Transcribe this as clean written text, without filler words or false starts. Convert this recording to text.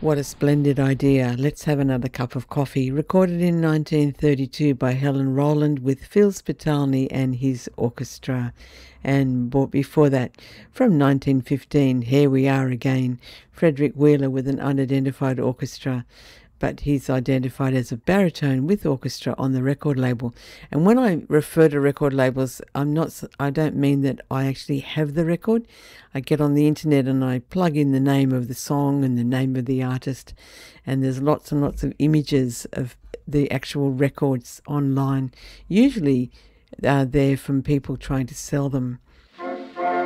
What a splendid idea. Let's have another cup of coffee. Recorded in 1932 by Helen Rowland with Phil Spitalny and his orchestra. And before that, from 1915, Here We Are Again, Frederick Wheeler with an unidentified orchestra, but he's identified as a baritone with orchestra on the record label. And when I refer to record labels, I don't mean that I actually have the record. I get on the internet and I plug in the name of the song and the name of the artist, and there's lots and lots of images of the actual records online. Usually they're from people trying to sell them